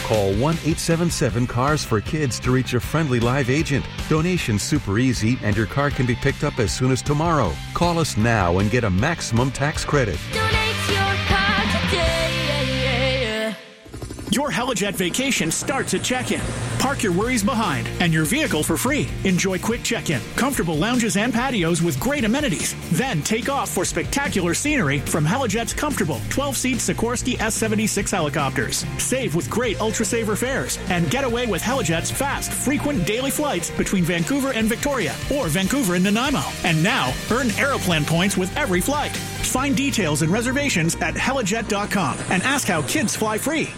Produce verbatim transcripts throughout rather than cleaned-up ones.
Call one eight seven seven cars for kids to reach a friendly live agent. Donation's super easy and your car can be picked up as soon as tomorrow. Call us now and get a maximum tax credit. Donate your car today. Your Helijet vacation starts at check-in. Park your worries behind and your vehicle for free. Enjoy quick check-in, comfortable lounges and patios with great amenities. Then take off for spectacular scenery from Helijet's comfortable twelve-seat Sikorsky S seventy-six helicopters. Save with great Ultra-Saver fares and get away with Helijet's fast, frequent daily flights between Vancouver and Victoria or Vancouver and Nanaimo. And now, earn Aeroplan points with every flight. Find details and reservations at helijet dot com and ask how kids fly free.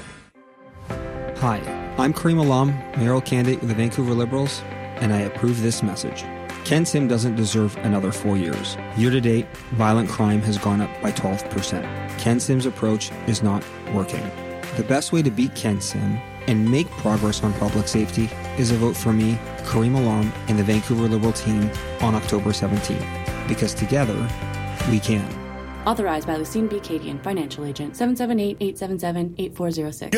Hi, I'm Kareem Alam, mayoral candidate with the Vancouver Liberals, and I approve this message. Ken Sim doesn't deserve another four years. Year to date, violent crime has gone up by twelve percent. Ken Sim's approach is not working. The best way to beat Ken Sim and make progress on public safety is a vote for me, Kareem Alam, and the Vancouver Liberal team on October seventeenth. Because together, we can. Authorized by Lucine B. Cadian, Financial Agent, seven seven eight, eight seven seven, eight four zero six.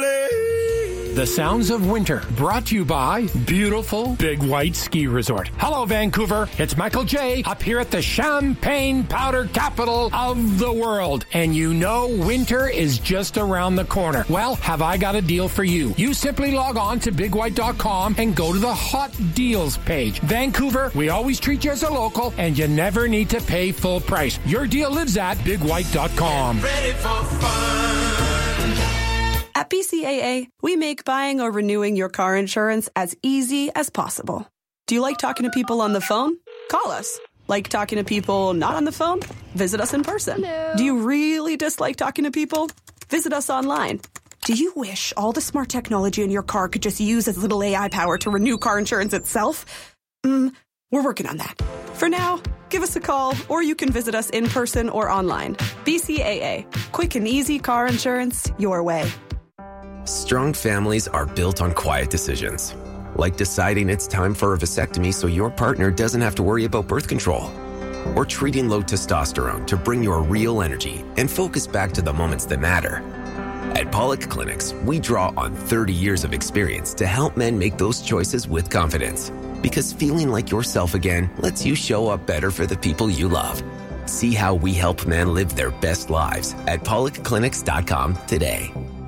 The Sounds of Winter, brought to you by beautiful Big White Ski Resort. Hello, Vancouver. It's Michael J. up here at the Champagne Powder capital of the world. And you know winter is just around the corner. Well, have I got a deal for you. You simply log on to big white dot com and go to the Hot Deals page. Vancouver, we always treat you as a local, and you never need to pay full price. Your deal lives at big white dot com. Get ready for fun. At B C A A, we make buying or renewing your car insurance as easy as possible. Do you like talking to people on the phone? Call us. Like talking to people not on the phone? Visit us in person. Hello. Do you really dislike talking to people? Visit us online. Do you wish all the smart technology in your car could just use as little A I power to renew car insurance itself? Mm, we're working on that. For now, give us a call, or you can visit us in person or online. B C A A. Quick and easy car insurance your way. Strong families are built on quiet decisions, like deciding it's time for a vasectomy so your partner doesn't have to worry about birth control, or treating low testosterone to bring your real energy and focus back to the moments that matter. At Pollock Clinics, we draw on thirty years of experience to help men make those choices with confidence, because feeling like yourself again lets you show up better for the people you love. See how we help men live their best lives at pollock clinics dot com today.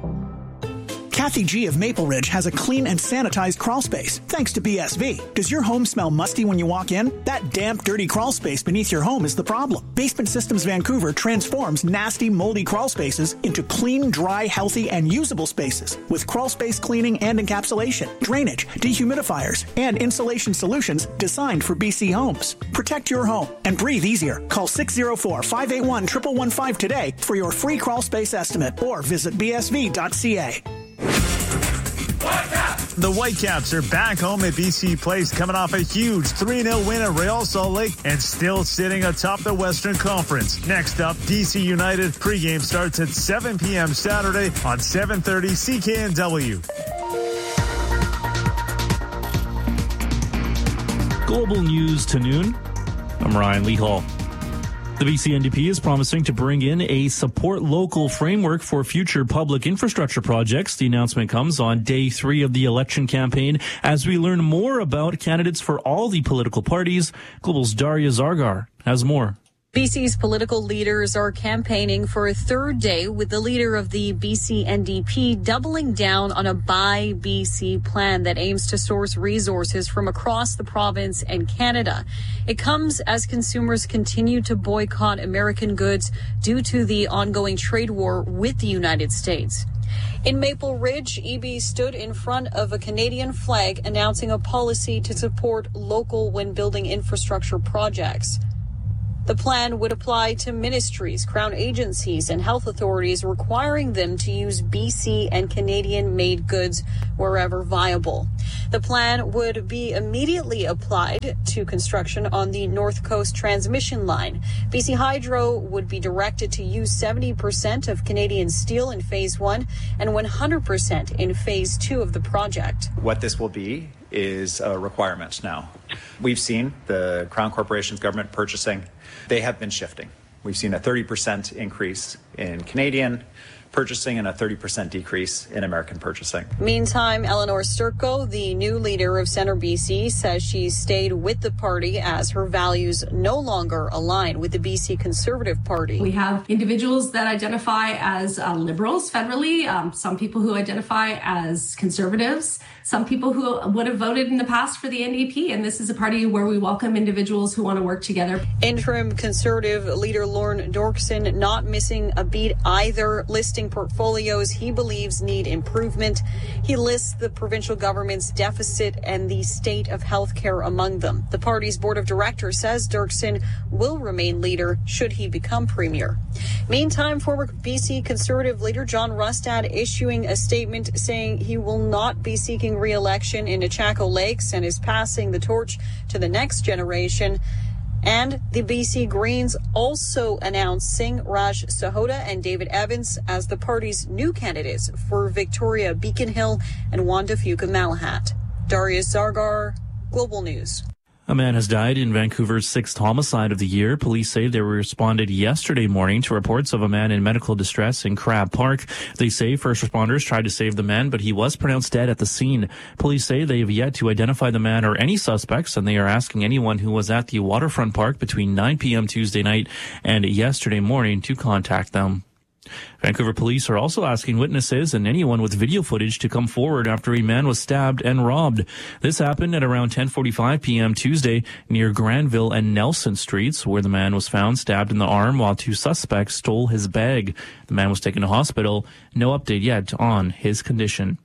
Kathy G of Maple Ridge has a clean and sanitized crawl space, thanks to B S V. Does your home smell musty when you walk in? That damp, dirty crawl space beneath your home is the problem. Basement Systems Vancouver transforms nasty, moldy crawl spaces into clean, dry, healthy, and usable spaces with crawl space cleaning and encapsulation, drainage, dehumidifiers, and insulation solutions designed for B C homes. Protect your home and breathe easier. Call six oh four, five eight one, one one one five today for your free crawl space estimate, or visit b s v dot c a. The Whitecaps are back home at B C Place, coming off a huge three nil win at Real Salt Lake and still sitting atop the Western Conference. Next up, D C United. Pregame starts at seven p.m. Saturday on seven thirty C K N W. Global news to noon. I'm Ryan Lee Hall. The B C N D P is promising to bring in a support local framework for future public infrastructure projects. The announcement comes on day three of the election campaign as we learn more about candidates for all the political parties. Global's Daria Zargar has more. B C's political leaders are campaigning for a third day, with the leader of the B C N D P doubling down on a Buy B C plan that aims to source resources from across the province and Canada. It comes as consumers continue to boycott American goods due to the ongoing trade war with the United States. In Maple Ridge, E B stood in front of a Canadian flag announcing a policy to support local when building infrastructure projects. The plan would apply to ministries, crown agencies, and health authorities, requiring them to use B C and Canadian-made goods wherever viable. The plan would be immediately applied to construction on the North Coast transmission line. B C Hydro would be directed to use seventy percent of Canadian steel in phase one and one hundred percent in phase two of the project. What this will be is a requirement now. We've seen the Crown Corporation's government purchasing. They have been shifting. We've seen a thirty percent increase in Canadian purchasing and a thirty percent decrease in American purchasing. Meantime, Eleanor Sturtko, the new leader of Centre B C, says she's stayed with the party as her values no longer align with the B C Conservative Party. We have individuals that identify as uh, liberals federally, um, some people who identify as conservatives, some people who would have voted in the past for the N D P, and this is a party where we welcome individuals who want to work together. Interim Conservative leader Lorne Dorkson not missing a beat either, listing portfolios he believes need improvement. He lists the provincial government's deficit and the state of healthcare among them. The party's board of directors says Dirksen will remain leader should he become premier. Meantime, former B C Conservative leader John Rustad issuing a statement saying he will not be seeking re-election in Chaco Lakes and is passing the torch to the next generation. And the B C Greens also announcing Raj Sahota and David Evans as the party's new candidates for Victoria Beacon Hill and Wanda Fuka-Malahat. Darius Zargar, Global News. A man has died in Vancouver's sixth homicide of the year. Police say they responded yesterday morning to reports of a man in medical distress in Crab Park. They say first responders tried to save the man, but he was pronounced dead at the scene. Police say they have yet to identify the man or any suspects, and they are asking anyone who was at the waterfront park between nine p.m. Tuesday night and yesterday morning to contact them. Vancouver police are also asking witnesses and anyone with video footage to come forward after a man was stabbed and robbed. This happened at around ten forty-five p.m. Tuesday near Granville and Nelson Streets, where the man was found stabbed in the arm while two suspects stole his bag. The man was taken to hospital. No update yet on his condition.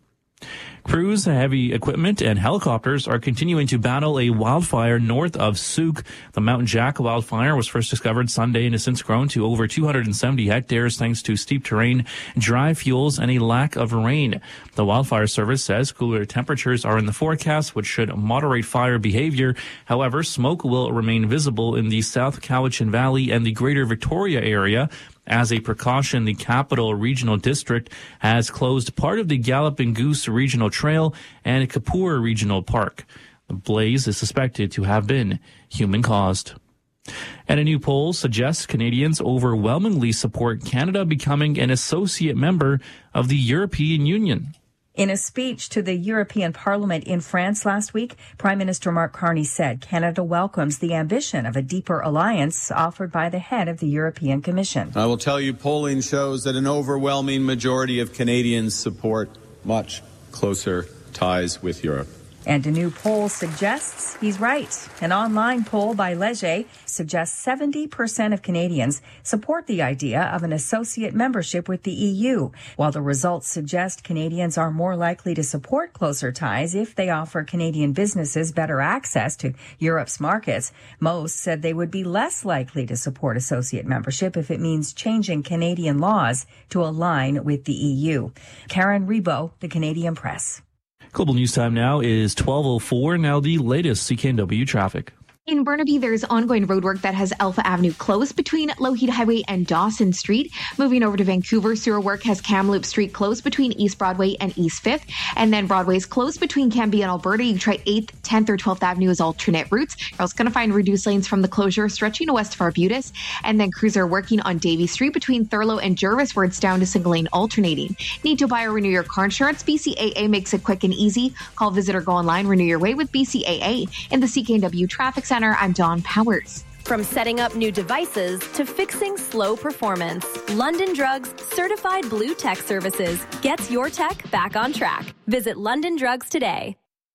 Crews, heavy equipment, and helicopters are continuing to battle a wildfire north of Souk. The Mountain Jack wildfire was first discovered Sunday and has since grown to over two hundred seventy hectares thanks to steep terrain, dry fuels, and a lack of rain. The wildfire service says cooler temperatures are in the forecast, which should moderate fire behavior. However, smoke will remain visible in the South Cowichan Valley and the Greater Victoria area. As a precaution, the Capital Regional District has closed part of the Galloping Goose Regional Trail and Kapur Regional Park. The blaze is suspected to have been human-caused. And a new poll suggests Canadians overwhelmingly support Canada becoming an associate member of the European Union. In a speech to the European Parliament in France last week, Prime Minister Mark Carney said Canada welcomes the ambition of a deeper alliance offered by the head of the European Commission. I will tell you, polling shows that an overwhelming majority of Canadians support much closer ties with Europe. And a new poll suggests he's right. An online poll by Leger suggests seventy percent of Canadians support the idea of an associate membership with the E U, while the results suggest Canadians are more likely to support closer ties if they offer Canadian businesses better access to Europe's markets. Most said they would be less likely to support associate membership if it means changing Canadian laws to align with the E U. Karen Rebo, The Canadian Press. Global News Time now is twelve oh four. Now the latest C K N W traffic. In Burnaby, there's ongoing roadwork that has Alpha Avenue closed between Lougheed Highway and Dawson Street. Moving over to Vancouver, sewer work has Kamloops Street closed between East Broadway and East fifth. And then Broadway is closed between Cambie and Alberta. You try eighth, tenth, or twelfth Avenue as alternate routes. You're also going to find reduced lanes from the closure stretching west of Arbutus. And then crews are working on Davie Street between Thurlow and Jervis, where it's down to single lane alternating. Need to buy or renew your car insurance? B C A A makes it quick and easy. Call, visit, or go online. Renew your way with B C A A. In the C K N W Traffic Center, I'm Dawn Powers. From setting up new devices to fixing slow performance, London Drugs Certified Blue Tech Services gets your tech back on track. Visit London Drugs today.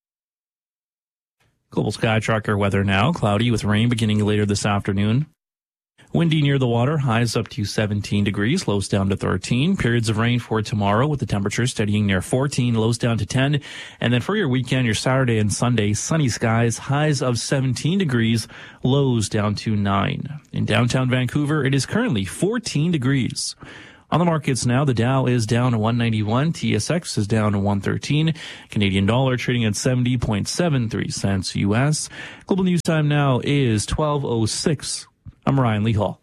Global Sky Tracker weather now. Cloudy with rain beginning later this afternoon. Windy near the water, highs up to seventeen degrees, lows down to thirteen. Periods of rain for tomorrow with the temperatures steadying near fourteen, lows down to ten. And then for your weekend, your Saturday and Sunday, sunny skies, highs of seventeen degrees, lows down to nine. In downtown Vancouver, it is currently fourteen degrees. On the markets now, the Dow is down one ninety-one, T S X is down one thirteen, Canadian dollar trading at seventy point seven three cents U S. Global News Time now is twelve oh six. I'm Ryan Lee Hall.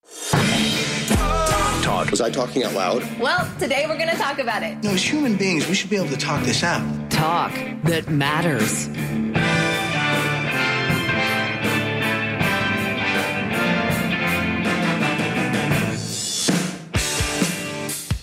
Talk. Was I talking out loud? Well, today we're going to talk about it. No, as human beings, we should be able to talk this out. Talk that matters.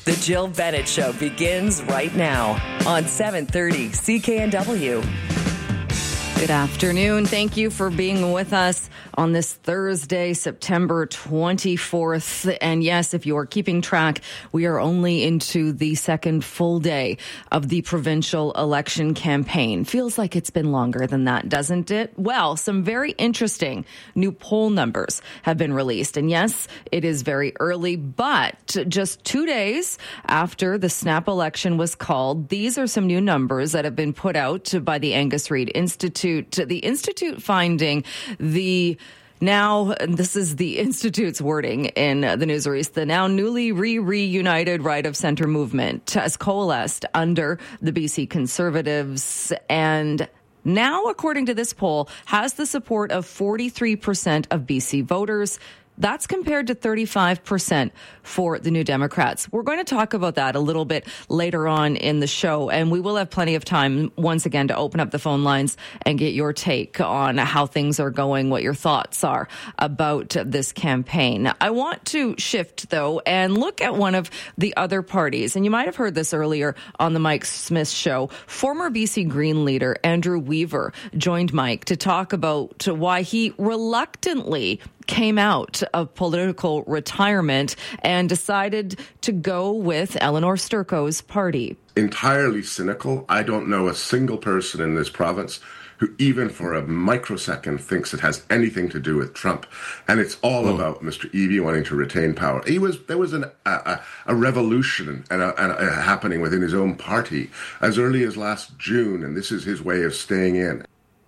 The Jill Bennett Show begins right now on seven thirty C K N W. Good afternoon. Thank you for being with us on this Thursday, September twenty-fourth. And yes, if you are keeping track, we are only into the second full day of the provincial election campaign. Feels like it's been longer than that, doesn't it? Well, some very interesting new poll numbers have been released. And yes, it is very early, but just two days after the snap election was called, these are some new numbers that have been put out by the Angus Reid Institute. The Institute finding the now, this is the Institute's wording in the news release, the now newly re-reunited right of centre movement has coalesced under the B C Conservatives and now, according to this poll, has the support of forty-three percent of B C voters. That's compared to thirty-five percent for the New Democrats. We're going to talk about that a little bit later on in the show, and we will have plenty of time once again to open up the phone lines and get your take on how things are going, what your thoughts are about this campaign. I want to shift, though, and look at one of the other parties, and you might have heard this earlier on the Mike Smith show. Former B C Green leader Andrew Weaver joined Mike to talk about why he reluctantly came out of political retirement and decided to go with Eleanor Sturco's party. Entirely cynical. I don't know a single person in this province who even for a microsecond thinks it has anything to do with Trump. And it's all oh. about Mister Eby wanting to retain power. He was There was an, a, a revolution and a, and a happening within his own party as early as last June, and this is his way of staying in.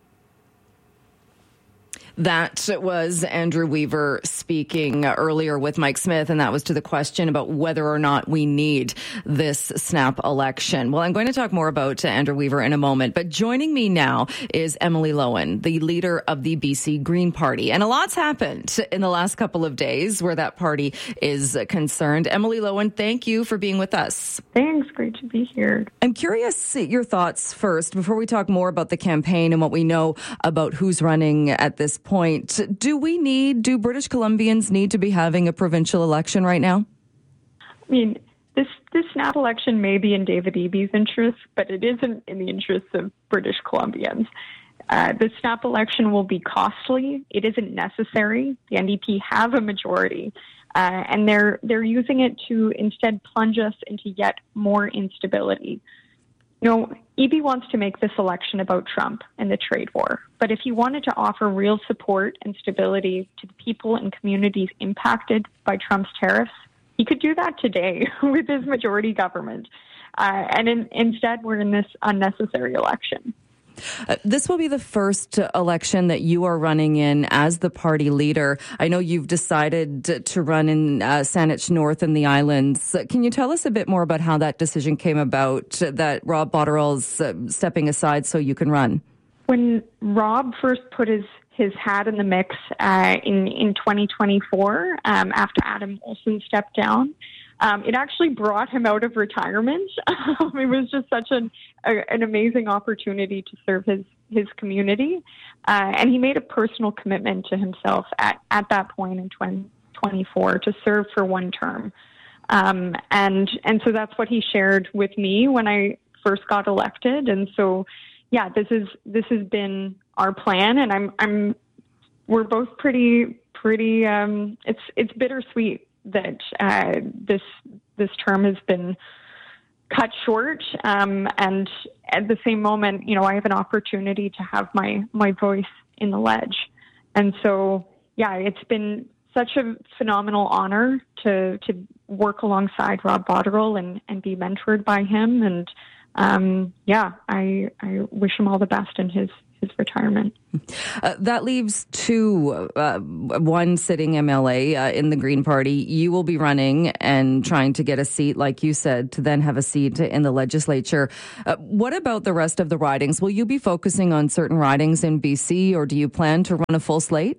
That was Andrew Weaver speaking earlier with Mike Smith, and that was to the question about whether or not we need this snap election. Well, I'm going to talk more about Andrew Weaver in a moment, but joining me now is Emily Lowen, the leader of the B C Green Party. And a lot's happened in the last couple of days where that party is concerned. Emily Lowen, thank you for being with us. Thanks. Great to be here. I'm curious your thoughts first before we talk more about the campaign and what we know about who's running at this point. Do we need, do British Columbians need to be having a provincial election right now? I mean, this this snap election may be in David Eby's interest, but it isn't in the interests of British Columbians. Uh, the snap election will be costly. It isn't necessary. The N D P have a majority, uh, and they're they're using it to instead plunge us into yet more instability. You know, Eby wants to make this election about Trump and the trade war. But if he wanted to offer real support and stability to the people and communities impacted by Trump's tariffs, he could do that today with his majority government. Uh, and in, instead, we're in this unnecessary election. Uh, this will be the first election that you are running in as the party leader. I know you've decided to, to run in uh, Saanich North and the Islands. Uh, can you tell us a bit more about how that decision came about, uh, that Rob Botterill's uh, stepping aside so you can run? When Rob first put his, his hat in the mix uh, in, in twenty twenty-four, um, after Adam Olsen stepped down, Um, it actually brought him out of retirement. Um, it was just such an a, an amazing opportunity to serve his his community, uh, and he made a personal commitment to himself at, at that point in twenty twenty-four to serve for one term, um, and and so that's what he shared with me when I first got elected. And so, yeah, this is this has been our plan, and I'm I'm we're both pretty pretty. Um, it's it's bittersweet that uh, this this term has been cut short, um, and at the same moment, you know, I have an opportunity to have my my voice in the ledge, and so yeah, it's been such a phenomenal honor to to work alongside Rob Botterill and and be mentored by him, and um, yeah, I I wish him all the best in his. his retirement. Uh, that leaves two, uh, one sitting M L A uh, in the Green Party. You will be running and trying to get a seat, like you said, to then have a seat in the legislature. Uh, what about the rest of the ridings? Will you be focusing on certain ridings in B C, or do you plan to run a full slate?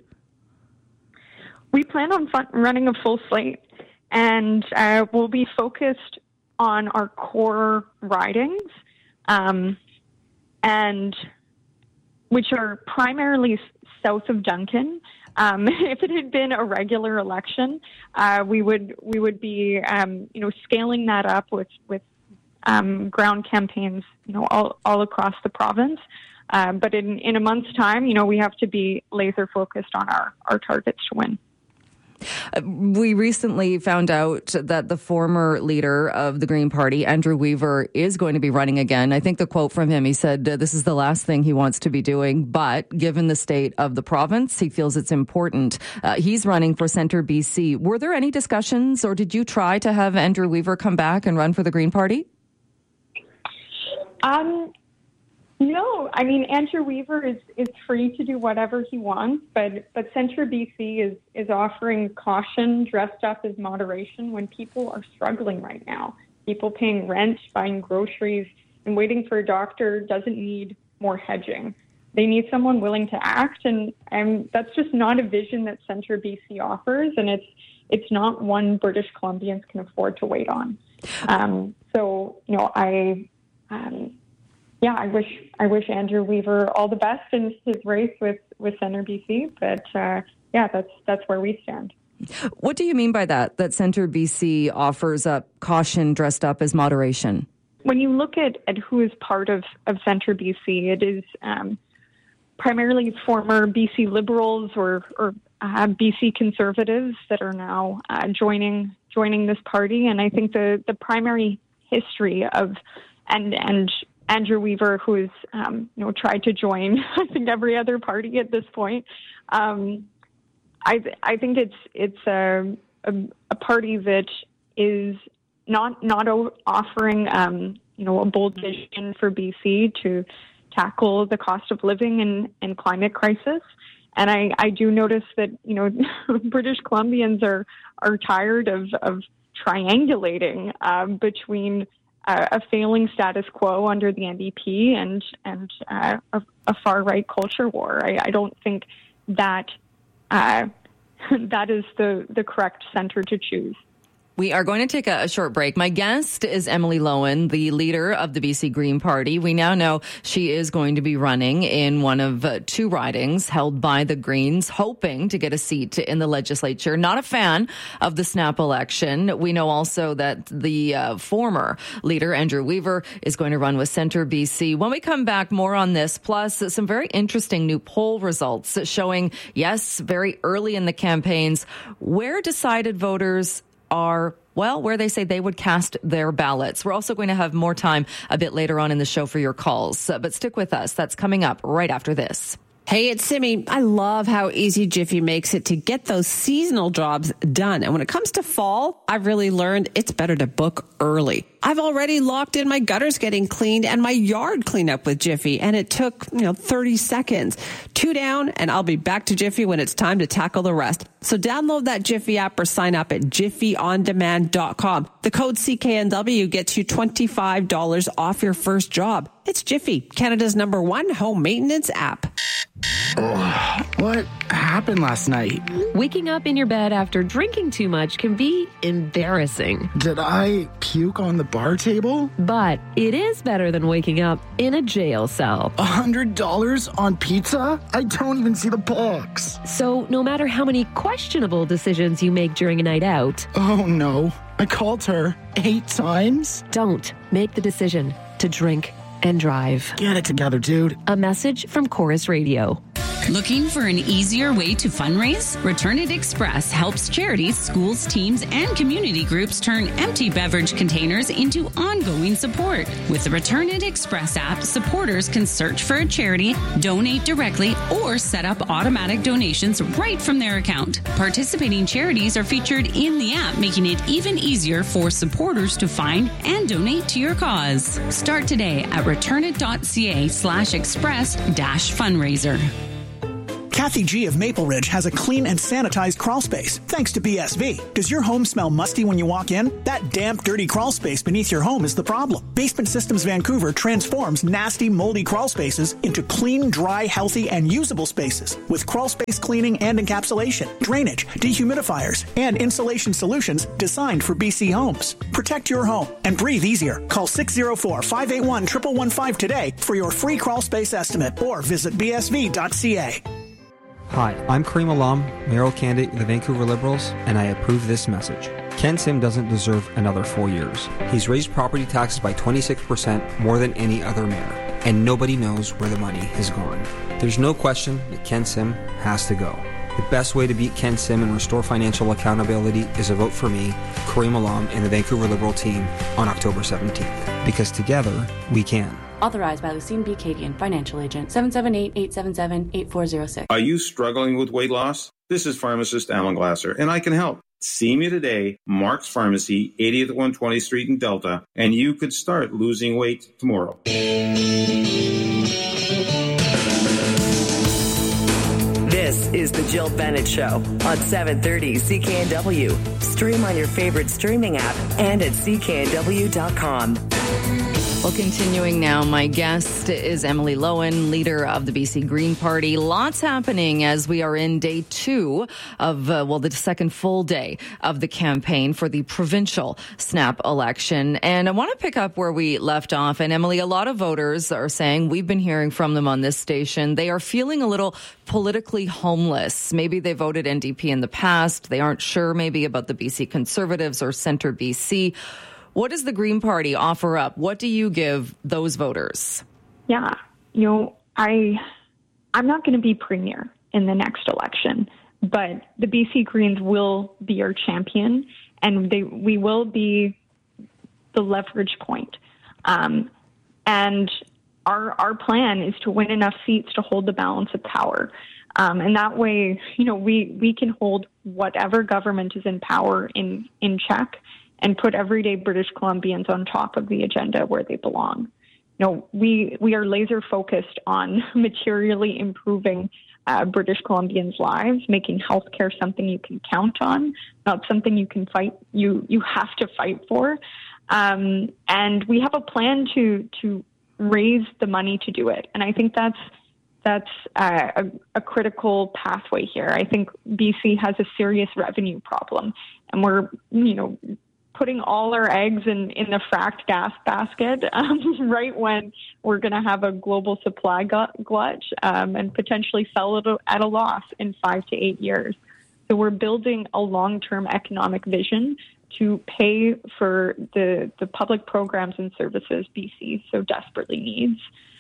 We plan on fun- running a full slate, and uh, we'll be focused on our core ridings, um, and which are primarily south of Duncan, Um, if it had been a regular election, uh, we would we would be um, you know scaling that up with with um, ground campaigns you know all all across the province. Um, but in in a month's time, you know we have to be laser focused on our our targets to win. We recently found out that the former leader of the Green Party, Andrew Weaver, is going to be running again. I think the quote from him, he said, uh, this is the last thing he wants to be doing, but given the state of the province, he feels it's important. Uh, he's running for Centre B C. Were there any discussions, or did you try to have Andrew Weaver come back and run for the Green Party? Um. No, I mean, Andrew Weaver is, is free to do whatever he wants, but, but Centre B C is, is offering caution dressed up as moderation when people are struggling right now. People paying rent, buying groceries, and waiting for a doctor doesn't need more hedging. They need someone willing to act, and, and that's just not a vision that Centre B C offers, and it's it's not one British Columbians can afford to wait on. Um, so, you know, I... Um, Yeah, I wish I wish Andrew Weaver all the best in his race with, with Centre B C, but uh, yeah, that's that's where we stand. What do you mean by that, that Centre B C offers up caution dressed up as moderation? When you look at, at who is part of, of Centre B C, it is um, primarily former B C Liberals or, or uh, B C Conservatives that are now uh, joining joining this party, and I think the, the primary history of and and Andrew Weaver, who has um, you know tried to join, I think every other party at this point. Um, I I think it's it's a, a a party that is not not offering um, you know a bold vision for B C to tackle the cost of living and, and climate crisis. And I, I do notice that you know British Columbians are are tired of of triangulating um, between Uh, a failing status quo under the N D P and and uh, a, a far right culture war. I, I don't think that uh, that is the the correct center to choose. We are going to take a, a short break. My guest is Emily Loewen, the leader of the B C Green Party. We now know she is going to be running in one of uh, two ridings held by the Greens, hoping to get a seat in the legislature. Not a fan of the snap election. We know also that the uh, former leader, Andrew Weaver, is going to run with Centre B C. When we come back, more on this, plus some very interesting new poll results showing, yes, very early in the campaigns, where decided voters are, well, where they say they would cast their ballots. We're also going to have more time a bit later on in the show for your calls. Uh, but stick with us. That's coming up right after this. Hey, it's Simi. I love how easy Jiffy makes it to get those seasonal jobs done. And when it comes to fall, I've really learned it's better to book early. I've already locked in my gutters getting cleaned and my yard cleanup with Jiffy, and it took, you know, thirty seconds. Two down, and I'll be back to Jiffy when it's time to tackle the rest. So download that Jiffy app or sign up at jiffy on demand dot com. The code C K N W gets you twenty-five dollars off your first job. It's Jiffy, Canada's number one home maintenance app. Oh, what happened last night? Waking up in your bed after drinking too much can be embarrassing. Did I puke on the bar table? But it is better than waking up in a jail cell. A hundred dollars on pizza? I don't even see the box. So no matter how many questionable decisions you make during a night out. Oh no, I called her eight times. Don't make the decision to drink and drive. Get it together, dude. A message from Chorus Radio. Looking for an easier way to fundraise? Return It Express helps charities, schools, teams, and community groups turn empty beverage containers into ongoing support. With the Return It Express app, supporters can search for a charity, donate directly, or set up automatic donations right from their account. Participating charities are featured in the app, making it even easier for supporters to find and donate to your cause. Start today at returnit.ca slash express dash fundraiser. Kathy G of Maple Ridge has a clean and sanitized crawl space, thanks to B S V. Does your home smell musty when you walk in? That damp, dirty crawl space beneath your home is the problem. Basement Systems Vancouver transforms nasty, moldy crawl spaces into clean, dry, healthy, and usable spaces with crawl space cleaning and encapsulation, drainage, dehumidifiers, and insulation solutions designed for B C homes. Protect your home and breathe easier. Call six oh four, five eight one, one one one five today for your free crawl space estimate or visit b s v dot c a. Hi, I'm Kareem Alam, mayoral candidate of the Vancouver Liberals, and I approve this message. Ken Sim doesn't deserve another four years. He's raised property taxes by twenty-six percent more than any other mayor, and nobody knows where the money has gone. There's no question that Ken Sim has to go. The best way to beat Ken Sim and restore financial accountability is a vote for me, Kareem Alam, and the Vancouver Liberal team on October seventeenth. Because together, we can. Authorized by Lucine B. Cadian, Financial Agent, seven seven eight, eight seven seven, eight four zero six. Are you struggling with weight loss? This is pharmacist Alan Glasser, and I can help. See me today, Mark's Pharmacy, eightieth at one twentieth Street in Delta, and you could start losing weight tomorrow. This is the Jill Bennett Show on seven thirty C K N W. Stream on your favorite streaming app and at C K N W dot com. Well, continuing now, my guest is Emily Lowen, leader of the B C Green Party. Lots happening as we are in day two of, uh, well, the second full day of the campaign for the provincial snap election. And I want to pick up where we left off. And Emily, a lot of voters are saying, we've been hearing from them on this station, they are feeling a little politically homeless. Maybe they voted N D P in the past. They aren't sure maybe about the B C Conservatives or Centre B C. What does the Green Party offer up? What do you give those voters? Yeah, you know, I, I'm not going to be premier in the next election, but the B C Greens will be our champion, and they, we will be the leverage point. Um, and our our plan is to win enough seats to hold the balance of power. Um, and that way, you know, we, we can hold whatever government is in power in, in check, and put everyday British Columbians on top of the agenda where they belong. You know, we we are laser focused on materially improving uh, British Columbians' lives, making healthcare something you can count on, not something you can fight. You you have to fight for, um, and we have a plan to to raise the money to do it. And I think that's that's uh, a, a critical pathway here. I think B C has a serious revenue problem, and we're you know. putting all our eggs in, in the fracked gas basket um, right when we're going to have a global supply glut um, and potentially sell it at a loss in five to eight years. So we're building a long-term economic vision to pay for the, the public programs and services B C so desperately needs.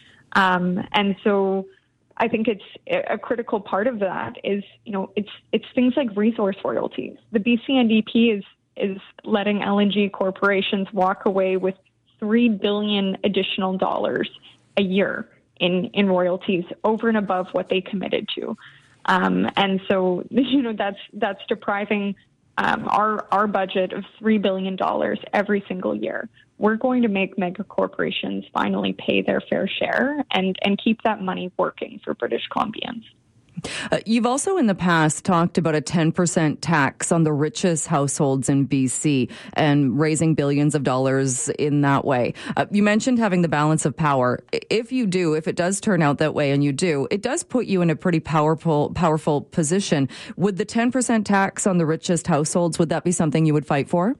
Um, and so I think it's a critical part of that is, you know, it's it's things like resource royalties. The B C N D P is is letting L N G corporations walk away with three billion dollars additional dollars a year in, in royalties over and above what they committed to. Um, and so, you know, that's that's depriving um, our our budget of three billion dollars every single year. We're going to make mega corporations finally pay their fair share and, and keep that money working for British Columbians. Uh, you've also in the past talked about a ten percent tax on the richest households in B C and raising billions of dollars in that way. Uh, you mentioned having the balance of power. If you do, if it does turn out that way and you do, it does put you in a pretty powerful, powerful position. Would the ten percent tax on the richest households, would that be something you would fight for?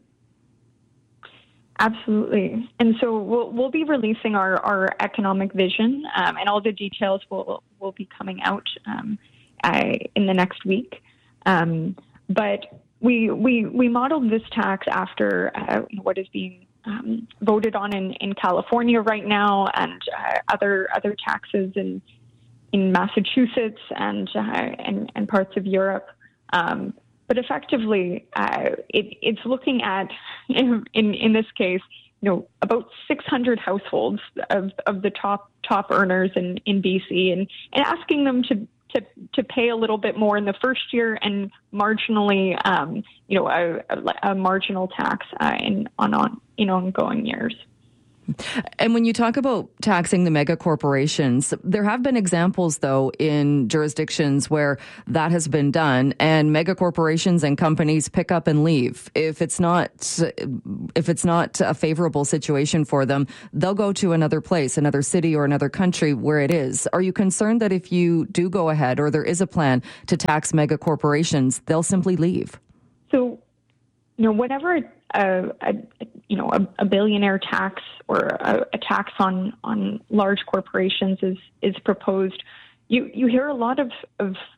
Absolutely. And so we'll, we'll be releasing our, our economic vision, um, and all the details will, will be coming out um, uh, in the next week. Um, but we, we, we modeled this tax after uh, what is being um, voted on in, in California right now, and uh, other other taxes in in Massachusetts and uh, and, and parts of Europe. Um, But effectively, uh, it, it's looking at, in, in in this case, you know, about six hundred households of, of the top top earners in, in B C, and, and asking them to, to to pay a little bit more in the first year and marginally, um, you know, a, a, a marginal tax uh, in on, on in ongoing years. And when you talk about taxing the mega corporations, there have been examples, though, in jurisdictions where that has been done, and mega corporations and companies pick up and leave. If it's not, if it's not a favorable situation for them, they'll go to another place, another city or another country where it is. Are you concerned that if you do go ahead, or there is a plan to tax mega corporations, they'll simply leave? So, you know, whenever a, a you know a, a billionaire tax or a, a tax on, on large corporations is is proposed, you you hear a lot of, of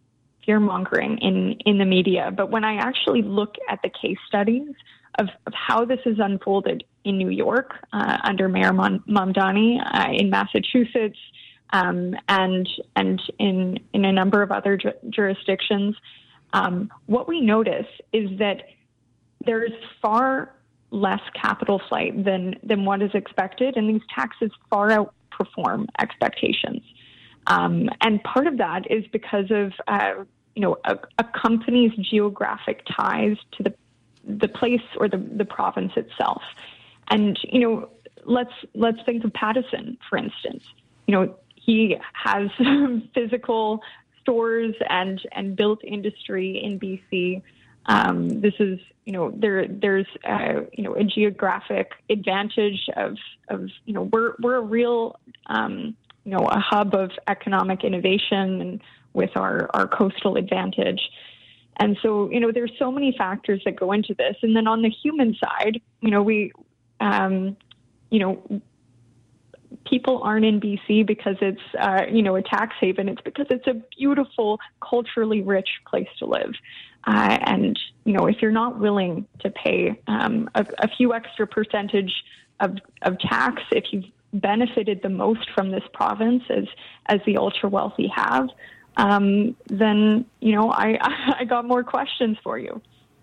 fear-mongering in, in the media. But when I actually look at the case studies of, of how this has unfolded in New York uh, under Mayor Mamdani, uh, in Massachusetts, um, and and in in a number of other ju- jurisdictions, um, what we notice is that there is far less capital flight than than what is expected, and these taxes far outperform expectations. Um, and part of that is because of uh, you know a, a company's geographic ties to the the place or the, the province itself. And, you know, let's let's think of Pattison, for instance. You know, he has physical stores and, and built industry in B C. Um, this is, you know, there there's, uh, you know, a geographic advantage of, of you know, we're, we're a real, um, you know, a hub of economic innovation and with our, our coastal advantage. And so, you know, there's so many factors that go into this. And then on the human side, you know, we, um, you know, people aren't in B C because it's, uh, you know, a tax haven. It's because it's a beautiful, culturally rich place to live. Uh, and, you know, if you're not willing to pay um, a, a few extra percentage of, of tax, if you've benefited the most from this province as, as the ultra wealthy have, Um, then, you know, I, I got more questions for you.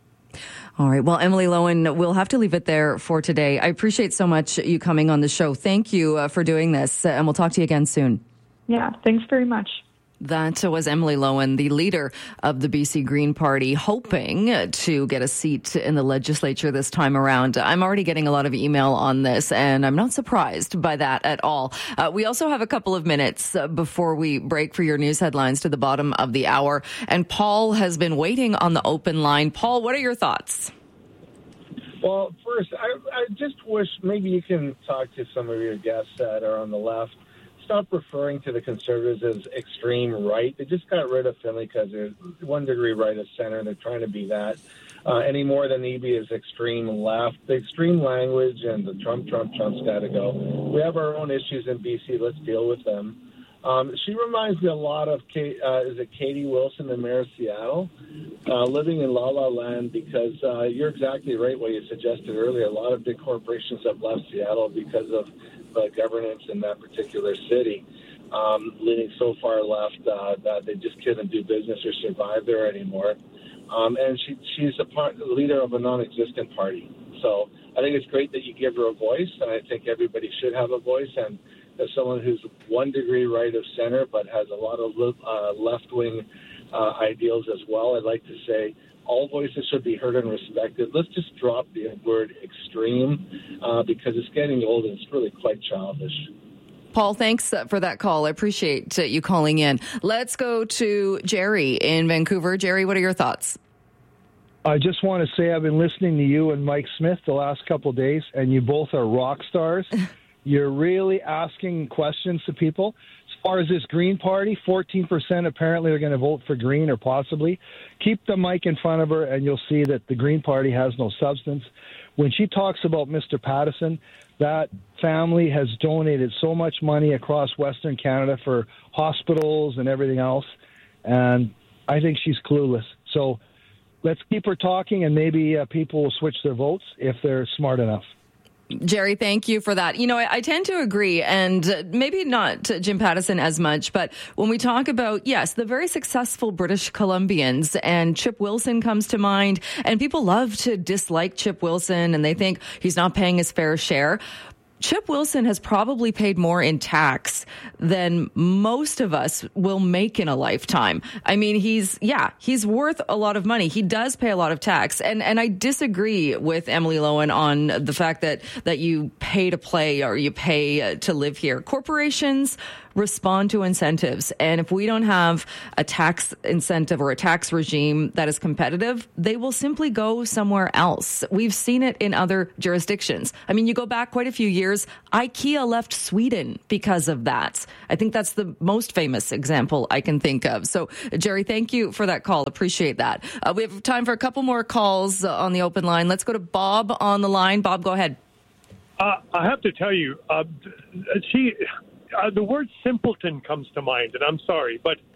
All right. Well, Emily Lowen, we'll have to leave it there for today. I appreciate so much you coming on the show. Thank you uh, for doing this, uh, and we'll talk to you again soon. Yeah, thanks very much. That was Emily Lowen, the leader of the B C Green Party, hoping to get a seat in the legislature this time around. I'm already getting a lot of email on this, and I'm not surprised by that at all. Uh, we also have a couple of minutes uh, before we break for your news headlines to the bottom of the hour. And Paul has been waiting on the open line. Paul, what are your thoughts? Well, first, I, I just wish maybe you can talk to some of your guests that are on the left. Stop referring to the Conservatives as extreme right. They just got rid of Finley because they're one degree right of center, and they're trying to be that uh, any more than Eby is extreme left. The extreme language and the Trump, Trump, Trump's got to go. We have our own issues in B C. Let's deal with them. Um, she reminds me a lot of, Kate, uh, is it Katie Wilson, the mayor of Seattle, uh, living in La La Land, because uh, you're exactly right what you suggested earlier. A lot of big corporations have left Seattle because of uh, governance in that particular city, um, leaning so far left uh, that they just couldn't do business or survive there anymore. Um, and she, she's a part, leader of a non-existent party. So I think it's great that you give her a voice, and I think everybody should have a voice. And as someone who's one degree right of center but has a lot of uh, left-wing uh, ideals as well, I'd like to say all voices should be heard and respected. Let's just drop the word extreme uh, because it's getting old and it's really quite childish. Paul, thanks for that call. I appreciate you calling in. Let's go to Jerry in Vancouver. Jerry, what are your thoughts? I just want to say I've been listening to you and Mike Smith the last couple of days, and you both are rock stars. You're really asking questions to people. As far as this Green Party, fourteen percent apparently are going to vote for Green, or possibly. Keep the mic in front of her, and you'll see that the Green Party has no substance. When she talks about Mister Pattison, that family has donated so much money across Western Canada for hospitals and everything else, and I think she's clueless. So let's keep her talking, and maybe uh, people will switch their votes if they're smart enough. Jerry, thank you for that. You know, I, I tend to agree, and maybe not Jim Pattison as much, but when we talk about, yes, the very successful British Columbians, and Chip Wilson comes to mind, and people love to dislike Chip Wilson, and they think he's not paying his fair share. Chip Wilson has probably paid more in tax than most of us will make in a lifetime. I mean, he's, yeah, he's worth a lot of money. He does pay a lot of tax. And, and I disagree with Emily Lowen on the fact that, that you pay to play or you pay to live here. Corporations respond to incentives. And if we don't have a tax incentive or a tax regime that is competitive, they will simply go somewhere else. We've seen it in other jurisdictions. I mean, you go back quite a few years, IKEA left Sweden because of that. I think that's the most famous example I can think of. So, Jerry, thank you for that call. Appreciate that. Uh, we have time for a couple more calls uh, on the open line. Let's go to Bob on the line. Bob, go ahead. Uh, I have to tell you, uh, she... Uh, the word simpleton comes to mind, and I'm sorry, but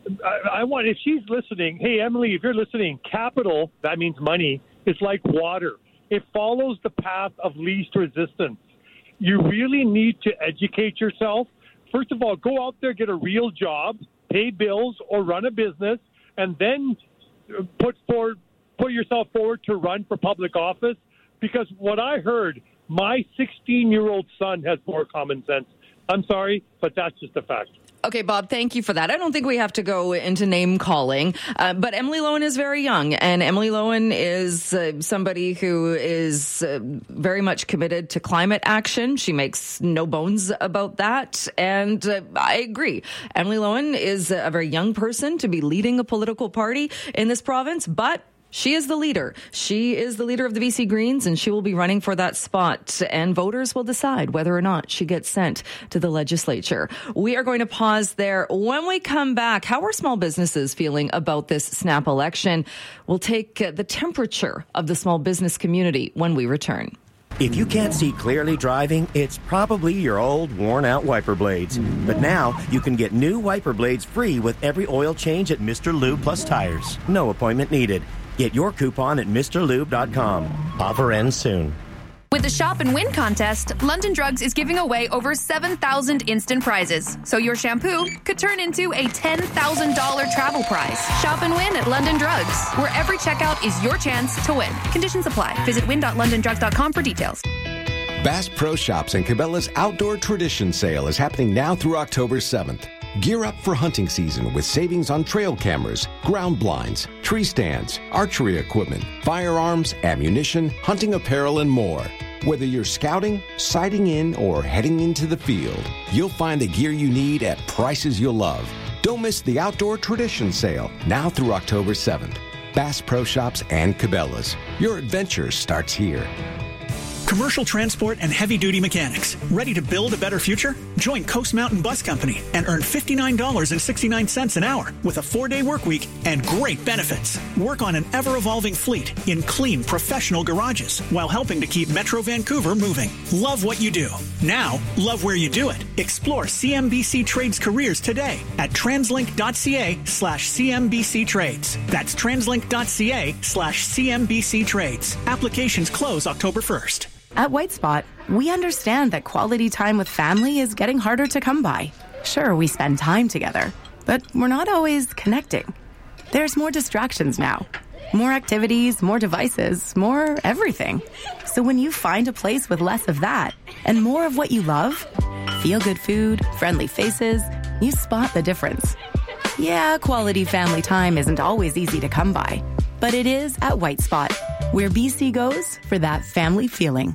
I, I want, if she's listening, hey, Emily, if you're listening, capital, that means money, is like water. It follows the path of least resistance. You really need to educate yourself. First of all, go out there, get a real job, pay bills, or run a business, and then put forward, put yourself forward to run for public office. Because what I heard, my sixteen-year-old son has more common sense. I'm sorry, but that's just a fact. Okay, Bob, thank you for that. I don't think we have to go into name calling, uh, but Emily Lowen is very young, and Emily Lowen is uh, somebody who is uh, very much committed to climate action. She makes no bones about that, and uh, I agree. Emily Lowen is a very young person to be leading a political party in this province, but she is the leader. She is the leader of the B C Greens, and she will be running for that spot. And voters will decide whether or not she gets sent to the legislature. We are going to pause there. When we come back, how are small businesses feeling about this snap election? We'll take the temperature of the small business community when we return. If you can't see clearly driving, it's probably your old, worn-out wiper blades. But now, you can get new wiper blades free with every oil change at Mister Lube Plus Tires. No appointment needed. Get your coupon at Mr Lube dot com. Offer ends soon. With the Shop and Win contest, London Drugs is giving away over seven thousand instant prizes. So your shampoo could turn into a ten thousand dollars travel prize. Shop and win at London Drugs, where every checkout is your chance to win. Conditions apply. Visit win dot london drugs dot com for details. Bass Pro Shops and Cabela's Outdoor Tradition Sale is happening now through October seventh. Gear up for hunting season with savings on trail cameras, ground blinds, tree stands, archery equipment, firearms, ammunition, hunting apparel, and more. Whether you're scouting, sighting in, or heading into the field, you'll find the gear you need at prices you'll love. Don't miss the Outdoor Tradition Sale, now through October seventh. Bass Pro Shops and Cabela's. Your adventure starts here. Commercial transport and heavy-duty mechanics. Ready to build a better future? Join Coast Mountain Bus Company and earn fifty-nine dollars and sixty-nine cents an hour with a four-day work week and great benefits. Work on an ever-evolving fleet in clean, professional garages while helping to keep Metro Vancouver moving. Love what you do. Now, love where you do it. Explore C M B C Trades careers today at translink.ca slash CMBC Trades. That's translink.ca slash CMBC Trades. Applications close October first. At White Spot, we understand that quality time with family is getting harder to come by. Sure, we spend time together, but we're not always connecting. There's more distractions now. More activities, more devices, more everything. So when you find a place with less of that and more of what you love, feel-good food, friendly faces, you spot the difference. Yeah, quality family time isn't always easy to come by, but it is at White Spot, where B C goes for that family feeling.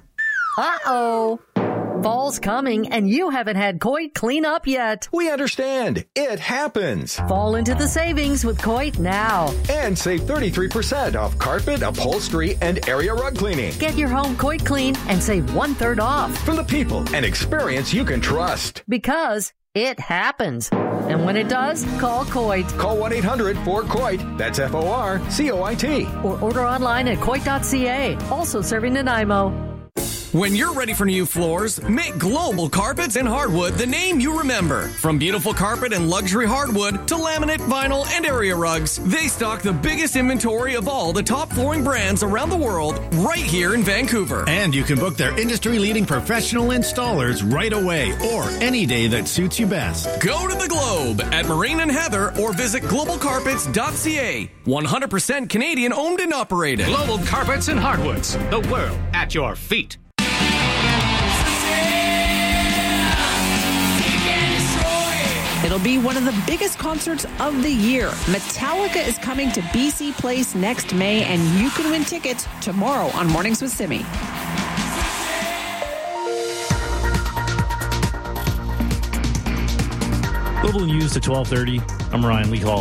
Uh-oh. Fall's coming, and you haven't had Coit clean up yet. We understand. It happens. Fall into the savings with Coit now. And save thirty-three percent off carpet, upholstery, and area rug cleaning. Get your home Coit clean and save one-third off. From the people and experience you can trust. Because it happens. And when it does, call Coit. Call one eight hundred four C O I T. That's F O R C O I T. Or order online at coit dot c a. Also serving Nanaimo. When you're ready for new floors, make Global Carpets and Hardwood the name you remember. From beautiful carpet and luxury hardwood to laminate, vinyl, and area rugs, they stock the biggest inventory of all the top flooring brands around the world right here in Vancouver. And you can book their industry-leading professional installers right away or any day that suits you best. Go to the Globe at Moraine and Heather or visit global carpets dot c a. one hundred percent Canadian owned and operated. Global Carpets and Hardwoods, the world at your feet. It'll be one of the biggest concerts of the year. Metallica is coming to B C Place next May, and you can win tickets tomorrow on Mornings with Simi. Global News at twelve thirty. I'm Ryan Lee Hall.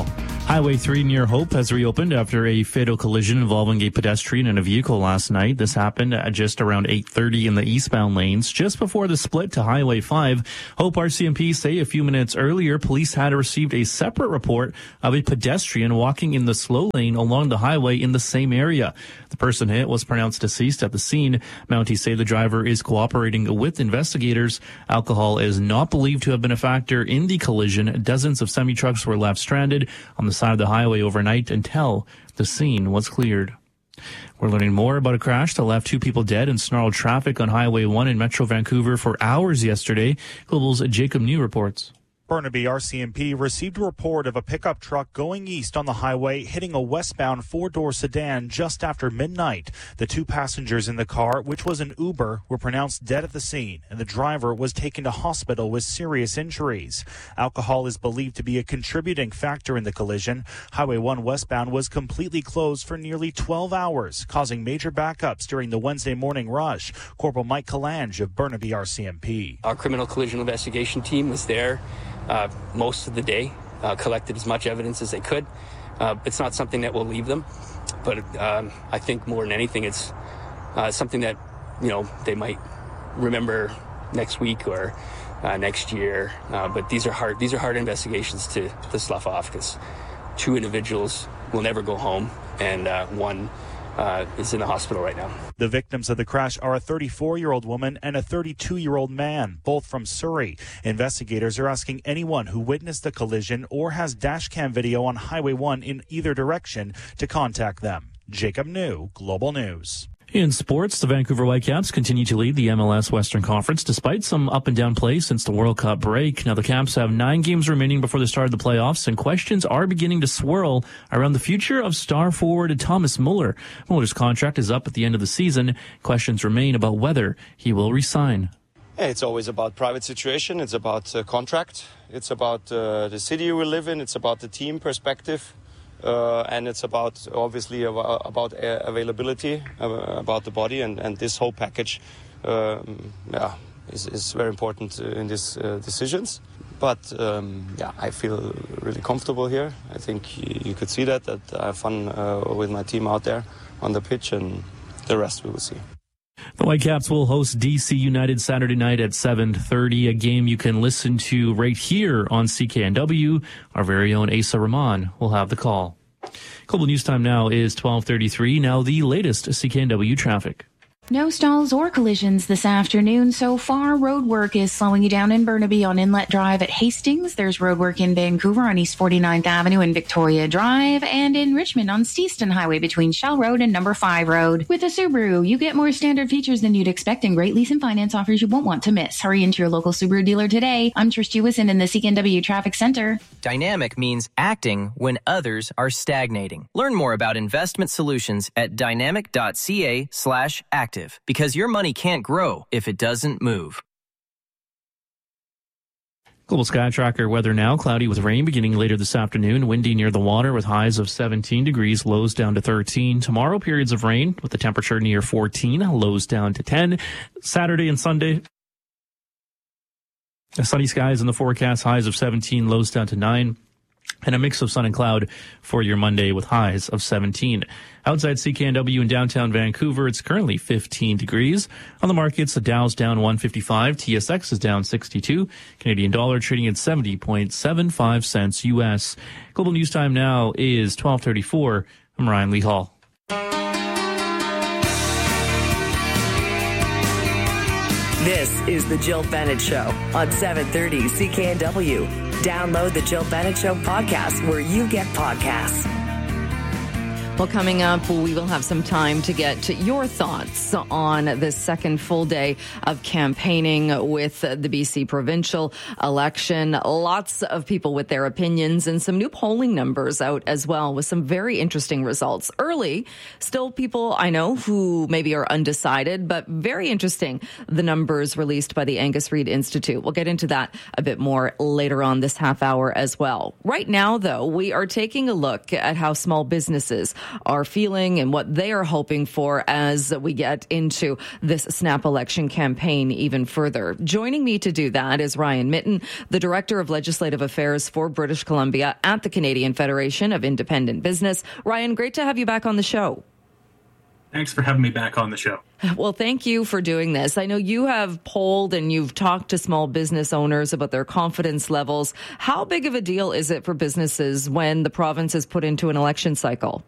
Highway three near Hope has reopened after a fatal collision involving a pedestrian and a vehicle last night. This happened at just around eight thirty in the eastbound lanes, just before the split to Highway five. Hope R C M P say a few minutes earlier, police had received a separate report of a pedestrian walking in the slow lane along the highway in the same area. The person hit was pronounced deceased at the scene. Mounties say the driver is cooperating with investigators. Alcohol is not believed to have been a factor in the collision. Dozens of semi-trucks were left stranded on the side of the highway overnight until the scene was cleared. We're learning more about a crash that left two people dead and snarled traffic on Highway one in Metro Vancouver for hours yesterday. Global's Jacob New reports. Burnaby R C M P received a report of a pickup truck going east on the highway hitting a westbound four-door sedan just after midnight. The two passengers in the car, which was an Uber, were pronounced dead at the scene, and the driver was taken to hospital with serious injuries. Alcohol is believed to be a contributing factor in the collision. Highway one westbound was completely closed for nearly twelve hours, causing major backups during the Wednesday morning rush. Corporal Mike Kalange of Burnaby R C M P. Our criminal collision investigation team was there Uh, most of the day, uh, collected as much evidence as they could. Uh, it's not something that will leave them, but um, I think more than anything, it's uh, something that, you know, they might remember next week or uh, next year. Uh, but these are hard. These are hard investigations to, to slough off, because two individuals will never go home, and uh, one uh, is in the hospital right now. The victims of the crash are a thirty-four-year-old woman and a thirty-two-year-old man, both from Surrey. Investigators are asking anyone who witnessed the collision or has dashcam video on Highway one in either direction to contact them. Jacob New, Global News. In sports, the Vancouver Whitecaps continue to lead the M L S Western Conference despite some up and down play since the World Cup break. Now the Caps have nine games remaining before the start of the playoffs, and questions are beginning to swirl around the future of star forward Thomas Muller. Muller's contract is up at the end of the season. Questions remain about whether he will resign. Yeah, it's always about private situation. It's about uh, contract. It's about uh, the city you will live in. It's about the team perspective. Uh, and it's about, obviously, about, about uh, availability, uh, about the body, and, and this whole package um, yeah, is, is very important in these uh, decisions. But, um, yeah, I feel really comfortable here. I think you, you could see that, that I have fun uh, with my team out there on the pitch, and the rest we will see. The Whitecaps will host D C United Saturday night at seven thirty, a game you can listen to right here on C K N W. Our very own Asa Rahman will have the call. Global News Time now is twelve thirty-three. Now the latest C K N W traffic. No stalls or collisions this afternoon so far. Road work is slowing you down in Burnaby on Inlet Drive at Hastings. There's road work in Vancouver on East forty-ninth Avenue and Victoria Drive, and in Richmond on Steaston Highway between Shell Road and Number five Road. With a Subaru, you get more standard features than you'd expect and great lease and finance offers you won't want to miss. Hurry into your local Subaru dealer today. I'm Trish Jewison in the C K N W Traffic Center. Dynamic means acting when others are stagnating. Learn more about investment solutions at dynamic.ca slash active. Because your money can't grow if it doesn't move. Global Sky Tracker weather now. Cloudy with rain beginning later this afternoon. Windy near the water with highs of seventeen degrees, lows down to thirteen. Tomorrow, periods of rain with the temperature near fourteen, lows down to ten. Saturday and Sunday, sunny skies in the forecast, highs of seventeen, lows down to nine. And a mix of sun and cloud for your Monday with highs of seventeen. Outside C K N W in downtown Vancouver, it's currently fifteen degrees. On the markets, the Dow's down one fifty-five, T S X is down sixty-two, Canadian dollar trading at seventy point seven five cents U S. Global News Time now is twelve thirty-four. I'm Ryan Lee Hall. This is the Jill Bennett Show on seven thirty C K N W. Download the Jill Bennett Show podcast where you get podcasts. Well, coming up, we will have some time to get to your thoughts on this second full day of campaigning with the B C provincial election. Lots of people with their opinions and some new polling numbers out as well with some very interesting results. Early, still people I know who maybe are undecided, but very interesting, the numbers released by the Angus Reid Institute. We'll get into that a bit more later on this half hour as well. Right now, though, we are taking a look at how small businesses are feeling and what they are hoping for as we get into this snap election campaign even further. Joining me to do that is Ryan Mitten, the Director of Legislative Affairs for British Columbia at the Canadian Federation of Independent Business. Ryan, great to have you back on the show. Thanks for having me back on the show. Well, thank you for doing this. I know you have polled and you've talked to small business owners about their confidence levels. How big of a deal is it for businesses when the province is put into an election cycle?